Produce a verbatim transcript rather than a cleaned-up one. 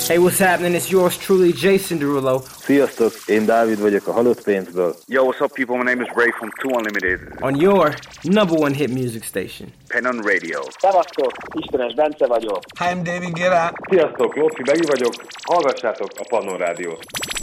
Hey, what's happening? It's yours truly, Jason Derulo. Sziasztok, én Dávid vagyok a Halott Pénzből. Yo, what's up, people? My name is Ray from Two Unlimited. On your number one hit music station. Pennon Radio. Szevasztok, Istenes Bence vagyok. Hi, I'm David Guetta. Sziasztok, Lófi Begi vagyok. Hallgassátok a Pannon Rádiót.